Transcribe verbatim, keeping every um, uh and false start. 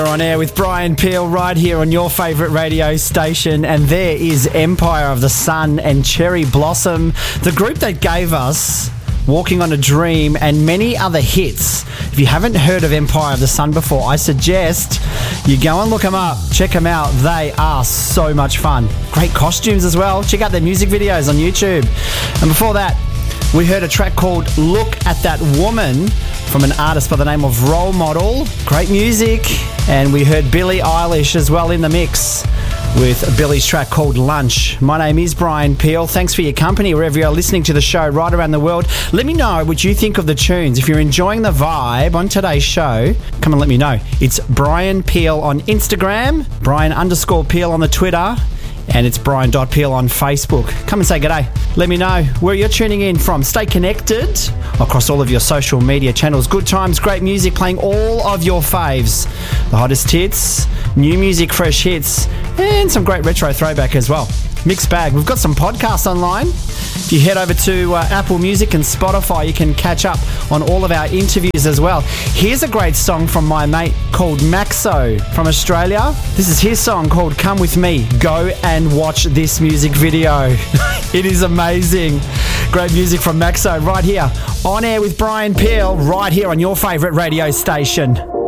On air with Brian Peel right here on your favourite radio station, and there is Empire of the Sun and Cherry Blossom, the group that gave us Walking on a Dream and many other hits. If you haven't heard of Empire of the Sun before, I suggest you go and look them up, check them out. They are so much fun. Great costumes as well. Check out their music videos on YouTube. And before that, we heard a track called Look at That Woman from an artist by the name of Role Model. Great music. And we heard Billie Eilish as well in the mix with Billie's track called Lunch. My name is Brian Peel. Thanks for your company wherever you're listening to the show right around the world. Let me know what you think of the tunes. If you're enjoying the vibe on today's show, come and let me know. It's Brian Peel on Instagram, Brian underscore Peel on the Twitter, and it's Brian dot Peel on Facebook. Come and say g'day. Let me know where you're tuning in from. Stay connected across all of your social media channels. Good times, great music, playing all of your faves. The hottest hits, new music, fresh hits, and some great retro throwback as well. Mixed bag. We've got some podcasts online. If you head over to uh, Apple Music and Spotify, you can catch up on all of our interviews as well. Here's a great song from my mate called Maxo from Australia. This is his song called Come With Me. Go and watch this music video. It is amazing. Great music from Maxo right here on air with Brian Peel, right here on your favourite radio station.